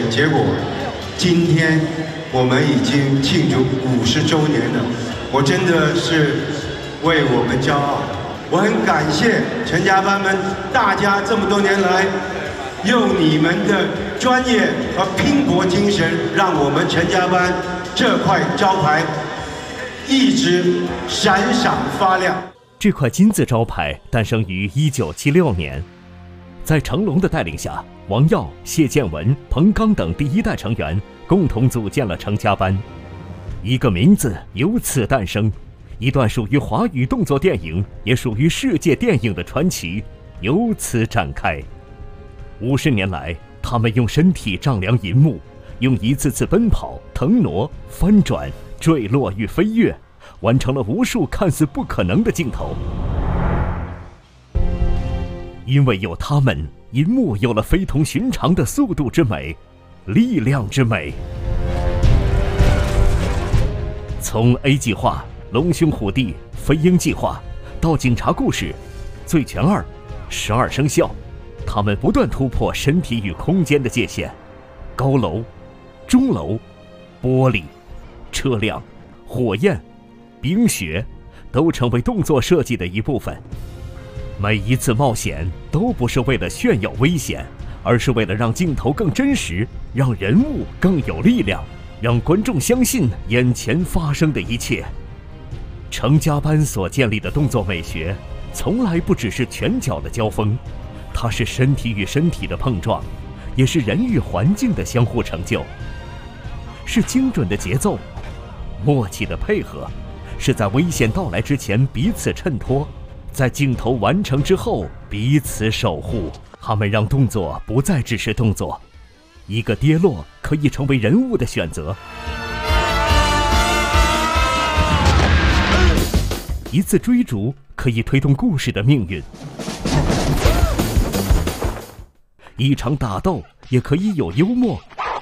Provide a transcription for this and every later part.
结果，今天我们已经庆祝50周年了，我真的是为我们骄傲。我很感谢陈家班们，大家这么多年来，用你们的专业和拼搏精神，让我们陈家班这块招牌一直闪闪发亮。 这块金字招牌诞生于1976年，在成龙的带领下，王耀、谢建文、彭刚等第一代成员共同组建了成家班，一个名字由此诞生，一段属于华语动作电影，也属于世界电影的传奇由此展开。50年来，他们用身体丈量银幕，用一次次奔跑、腾挪、翻转、坠落与飞跃，完成了无数看似不可能的镜头。因为有他们，银幕有了非同寻常的速度之美、力量之美。从 A 计划、龙兄虎弟、飞鹰计划到警察故事、醉拳2、12生肖，他们不断突破身体与空间的界限。高楼、钟楼、玻璃、车辆、火焰、冰雪都成为动作设计的一部分。每一次冒险都不是为了炫耀危险，而是为了让镜头更真实，让人物更有力量，让观众相信眼前发生的一切。成家班所建立的动作美学从来不只是拳脚的交锋，它是身体与身体的碰撞，也是人与环境的相互成就，是精准的节奏、默契的配合，是在危险到来之前彼此衬托，在镜头完成之后彼此守护。他们让动作不再只是动作，一个跌落可以成为人物的选择，一次追逐可以推动故事的命运，一场打斗也可以有幽默，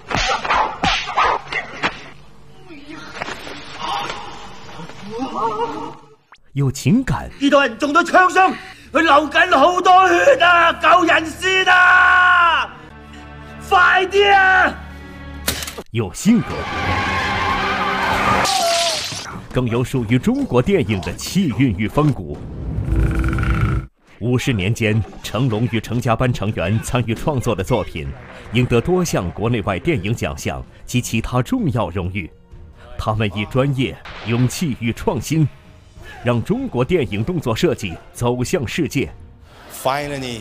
有情感。 呢度人中咗槍傷，佢流緊好多血啊！救人先啊！快啲啊！ 有性格，更有属于中国电影的气韵与风骨。50年间，成龙与成家班成员参与创作的作品，赢得多项国内外电影奖项及其他重要荣誉。他们以专业、勇气与创新，让中国电影动作设计走向世界。 Finally,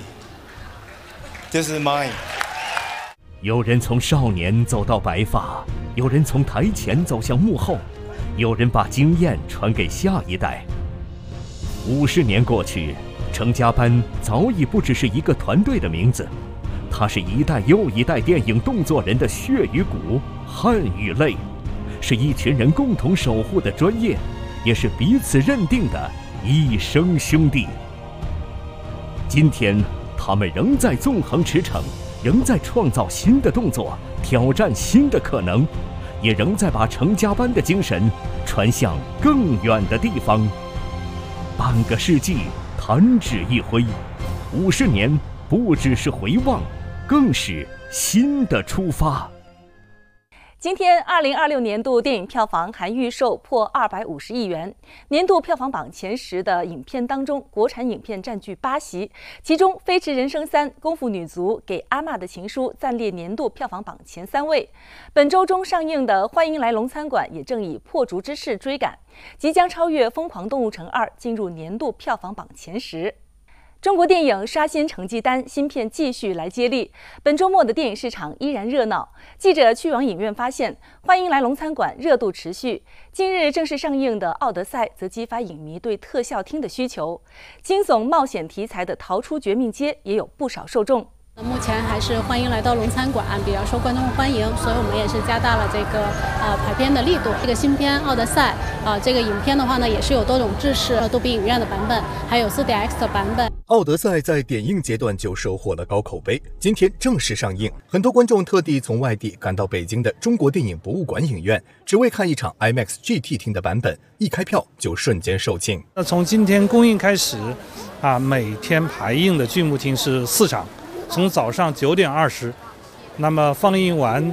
this is mine. 有人从少年走到白发，有人从台前走向幕后，有人把经验传给下一代。50年过去，成家班早已不只是一个团队的名字，它是一代又一代电影动作人的血与骨、汗与泪，是一群人共同守护的专业，也是彼此认定的一生兄弟。今天，他们仍在纵横驰骋，仍在创造新的动作，挑战新的可能，也仍在把成家班的精神传向更远的地方。半个世纪，弹指一挥，50年不只是回望，更是新的出发。 今天，2026年度电影票房含预售破250亿元。年度票房榜前10的影片当中，国产影片占据8席，其中《飞驰人生3》《功夫女足》给阿嬷的情书暂列年度票房榜前3位。本周中上映的《欢迎来龙餐馆》也正以破竹之势追赶，即将超越《疯狂动物城2》，进入年度票房榜前10。中国电影刷新成绩单，新片继续来接力。本周末的电影市场依然热闹。记者去往影院发现，《欢迎来龙餐馆》热度持续。今日正式上映的《奥德赛》则激发影迷对特效厅的需求。惊悚冒险题材的《逃出绝命街》也有不少受众。 目前还是欢迎来到龙餐馆，比较受观众欢迎，所以我们也是加大了这个排片的力度。这个新片《奥德赛》这个影片的话呢，也是有多种制式，杜比影院的版本，还有 4DX 的版本。 奥德赛在点映阶段就收获了高口碑，今天正式上映，很多观众特地从外地赶到北京的中国电影博物馆影院，只为看一场 IMAX GT 厅的版本，一开票就瞬间售罄。 那从今天公映开始，每天排映的剧目厅是4场。从早上9点20，那么放映完